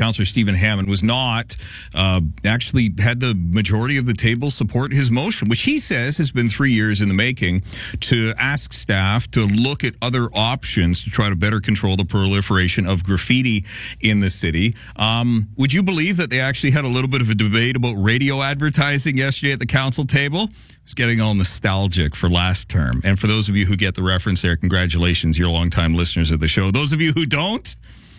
Councillor Stephen Hammond was not actually had the majority of the table support his motion, which he says has been 3 years in the making, to ask staff to look at other options to try to better control the proliferation of graffiti in the city. Would you believe that they actually had a little bit of a debate about radio advertising yesterday at the council table? It's getting all nostalgic for last term. And for those of you who get the reference there, congratulations, you're longtime listeners of the show. Those of you who don't,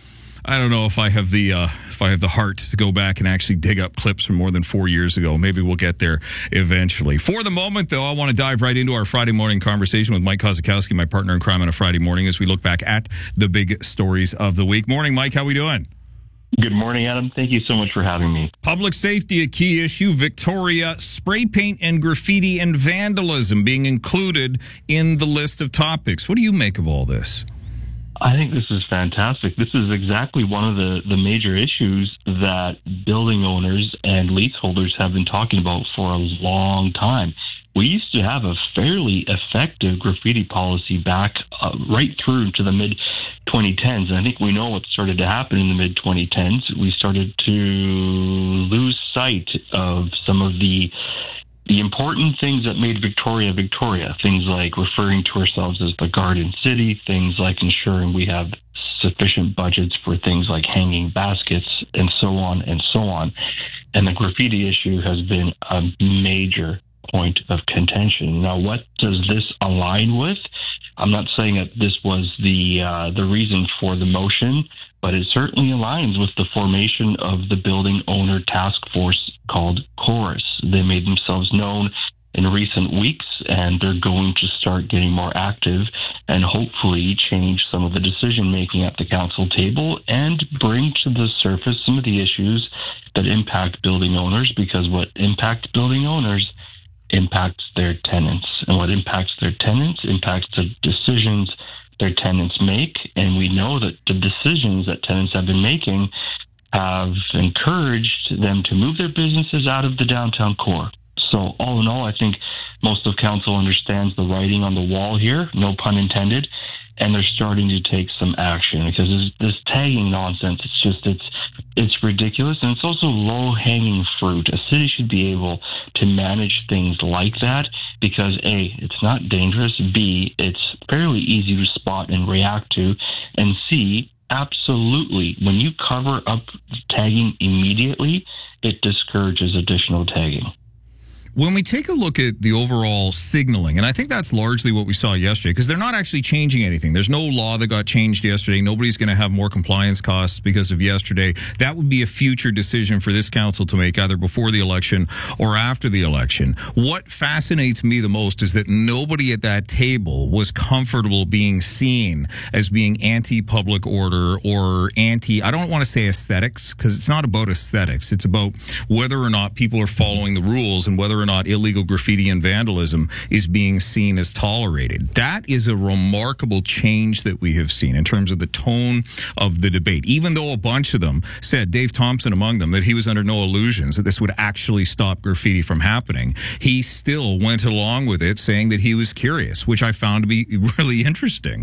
I don't know if I have the heart to go back and actually dig up clips from more than 4 years ago. Maybe we'll get there eventually. For the moment, though, I want to dive right into our Friday morning conversation with Mike Kozakowski, my partner in crime on a Friday morning, as we look back at the big stories of the week. Morning, Mike. How we doing? Good morning, Adam. Thank you so much for having me. Public safety, a key issue. Victoria, spray paint and graffiti and vandalism being included in the list of topics. What do you make of all this? I think this is fantastic. This is exactly one of the major issues that building owners and leaseholders have been talking about for a long time. We used to have a fairly effective graffiti policy back right through to the mid-2010s. And I think we know what started to happen in the mid-2010s. We started to lose sight of some of the important things that made Victoria, Victoria. Things like referring to ourselves as the Garden City, things like ensuring we have sufficient budgets for things like hanging baskets, and so on and so on. And the graffiti issue has been a major point of contention. Now, what does this align with? I'm not saying that this was the reason for the motion, but it certainly aligns with the formation of the building owner task force called Chorus. They made themselves known in recent weeks, and they're going to start getting more active and hopefully change some of the decision making at the council table and bring to the surface some of the issues that impact building owners, because what impacts building owners impacts their tenants, and what impacts their tenants impacts the decisions their tenants make. And we know that the decisions that tenants have been making have encouraged them to move their businesses out of the downtown core. So all in all, I think most of council understands the writing on the wall here, no pun intended, and they're starting to take some action, because this tagging nonsense, it's ridiculous, and it's also low-hanging fruit. A city should be able to manage things like that because A, it's not dangerous, B, it's fairly easy to spot and react to, and C, absolutely, when you cover up tagging immediately, it discourages additional tagging. When we take a look at the overall signaling, and I think that's largely what we saw yesterday, because they're not actually changing anything. There's no law that got changed yesterday. Nobody's going to have more compliance costs because of yesterday. That would be a future decision for this council to make, either before the election or after the election. What fascinates me the most is that nobody at that table was comfortable being seen as being anti-public order or anti, I don't want to say aesthetics, because it's not about aesthetics. It's about whether or not people are following the rules and whether or not illegal graffiti and vandalism is being seen as tolerated. That is a remarkable change that we have seen in terms of the tone of the debate. Even though a bunch of them said, Dave Thompson among them, that he was under no illusions that this would actually stop graffiti from happening, he still went along with it, saying that he was curious, which I found to be really interesting.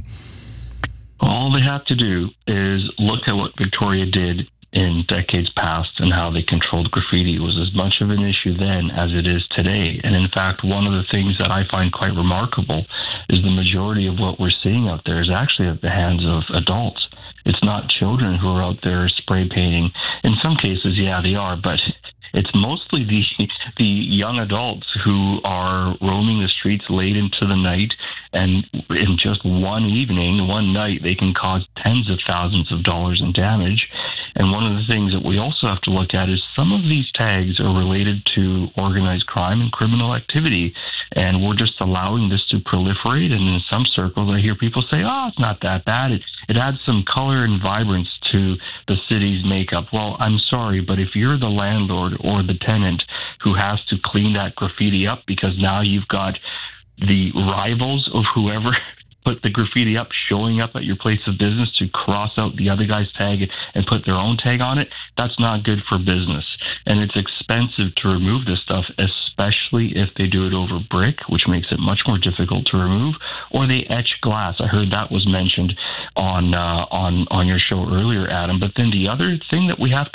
All they have to do is look at what Victoria did in decades past and how they controlled graffiti. It was as much of an issue then as it is today. And in fact, one of the things that I find quite remarkable is the majority of what we're seeing out there is actually at the hands of adults. It's not children who are out there spray painting. In some cases, yeah, they are, but it's mostly the young adults who are roaming the streets late into the night, and in just one evening, one night, they can cause tens of thousands of dollars in damage. And one of the things that we also have to look at is some of these tags are related to organized crime and criminal activity, and we're just allowing this to proliferate. And in some circles, I hear people say, oh, it's not that bad. It adds some color and vibrance to the city's makeup. Well, I'm sorry, but if you're the landlord or the tenant who has to clean that graffiti up because now you've got the rivals of whoever put the graffiti up showing up at your place of business to cross out the other guy's tag and put their own tag on it, that's not good for business. And it's expensive to remove this stuff, especially if they do it over brick, which makes it much more difficult to remove, or they etch glass. I heard that was mentioned on your show earlier, Adam. But then the other thing that we have